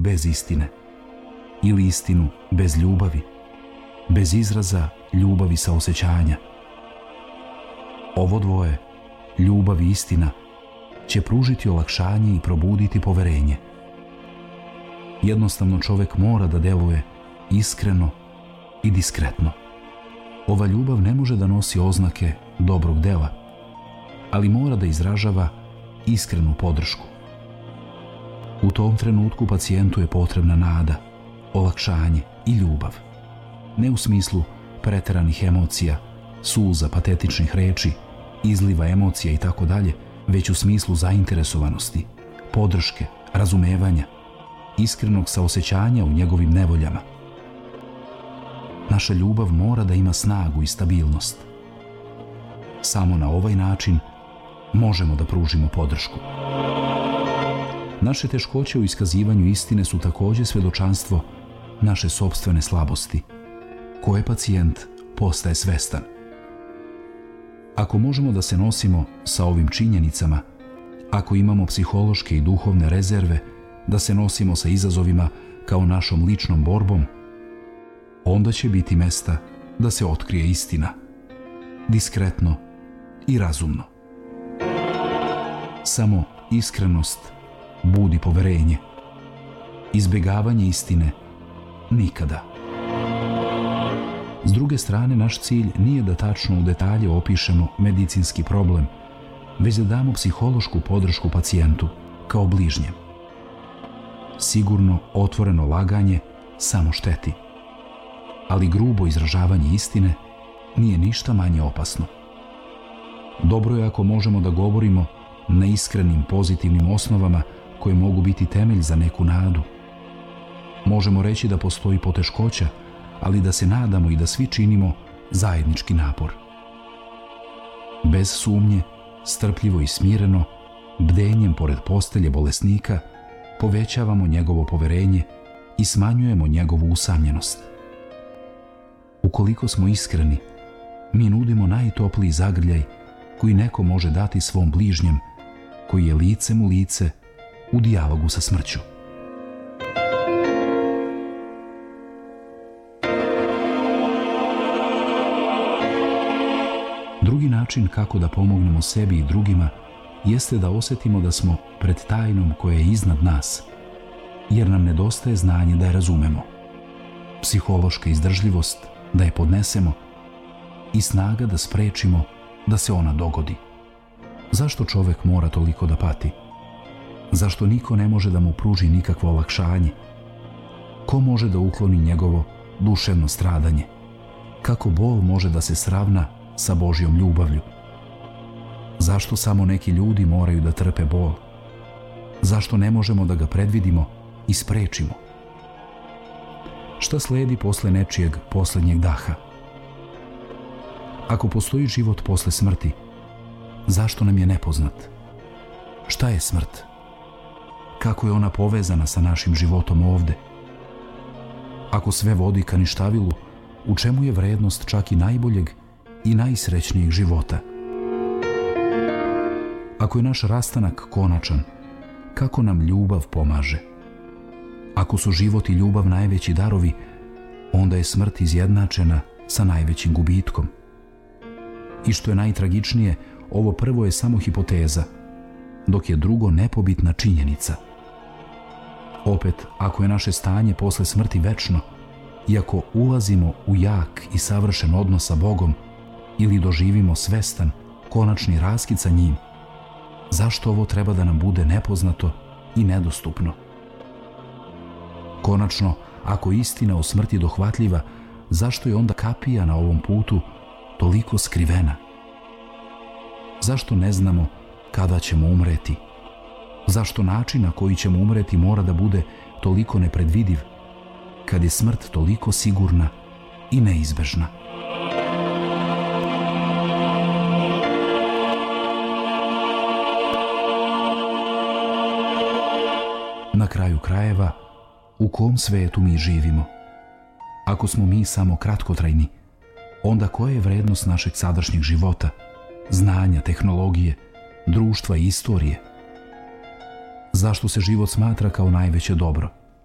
bez istine ili istinu bez ljubavi, bez izraza ljubavi saosećanja. Ovo dvoje, ljubav i istina, će pružiti olakšanje i probuditi poverenje. Jednostavno čovjek mora da deluje iskreno i diskretno. Ova ljubav ne može da nosi oznake dobrog dela, ali mora da izražava iskrenu podršku. U tom trenutku pacijentu je potrebna nada, olakšanje i ljubav. Ne u smislu preteranih emocija, suza, patetičnih reči, izliva emocija i tako dalje, već u smislu zainteresovanosti, podrške, razumevanja, iskrenog saosećanja u njegovim nevoljama. Naša ljubav mora da ima snagu i stabilnost. Samo na ovaj način možemo da pružimo podršku. Naše teškoće u iskazivanju istine su također svjedočanstvo naše sopstvene slabosti, koje pacijent postaje svestan. Ako možemo da se nosimo sa ovim činjenicama, ako imamo psihološke i duhovne rezerve, da se nosimo sa izazovima kao našom ličnom borbom, onda će biti mesta da se otkrije istina, diskretno i razumno. Samo iskrenost budi poverenje. Izbjegavanje istine nikada. S druge strane, naš cilj nije da tačno u detalje opišemo medicinski problem, već da damo psihološku podršku pacijentu kao bližnjem. Sigurno, otvoreno laganje samo šteti, ali grubo izražavanje istine nije ništa manje opasno. Dobro je ako možemo da govorimo na iskrenim, pozitivnim osnovama koje mogu biti temelj za neku nadu. Možemo reći da postoji poteškoća, ali da se nadamo i da svi činimo zajednički napor. Bez sumnje, strpljivo i smireno, bdenjem pored postelje bolesnika, povećavamo njegovo poverenje i smanjujemo njegovu usamljenost. Ukoliko smo iskreni, mi nudimo najtopliji zagrljaj koji neko može dati svom bližnjem, koji je licem u lice u dijalogu sa smrću. Drugi način kako da pomognemo sebi i drugima jeste da osjetimo da smo pred tajnom koja je iznad nas, jer nam nedostaje znanje da je razumemo, psihološka izdržljivost da je podnesemo i snaga da sprečimo da se ona dogodi. Zašto čovjek mora toliko da pati? Zašto niko ne može da mu pruži nikakvo olakšanje? Ko može da ukloni njegovo duševno stradanje? Kako bol može da se sravna sa Božjom ljubavlju? Zašto samo neki ljudi moraju da trpe bol? Zašto ne možemo da ga predvidimo i sprečimo? Šta sledi posle nečijeg posljednjeg daha? Ako postoji život posle smrti, zašto nam je nepoznat? Šta je smrt? Kako je ona povezana sa našim životom ovde? Ako sve vodi ka ništavilu, u čemu je vrednost čak i najboljeg i najsrećnijeg života? Ako je naš rastanak konačan, kako nam ljubav pomaže? Ako su život i ljubav najveći darovi, onda je smrt izjednačena sa najvećim gubitkom. I što je najtragičnije, ovo prvo je samo hipoteza, dok je drugo nepobitna činjenica. Opet, ako je naše stanje posle smrti večno, i ako ulazimo u jak i savršen odnos sa Bogom ili doživimo svestan, konačni raskid sa njim, zašto ovo treba da nam bude nepoznato i nedostupno? Konačno, ako je istina o smrti dohvatljiva, zašto je onda kapija na ovom putu toliko skrivena? Zašto ne znamo kada ćemo umreti? Zašto način na koji ćemo umreti mora da bude toliko nepredvidiv, kad je smrt toliko sigurna i neizbežna? Na kraju krajeva, u kom svetu mi živimo? Ako smo mi samo kratkotrajni, onda koja je vrednost našeg sadašnjeg života, znanja, tehnologije, društva i istorije? Zašto se život smatra kao najveće dobro?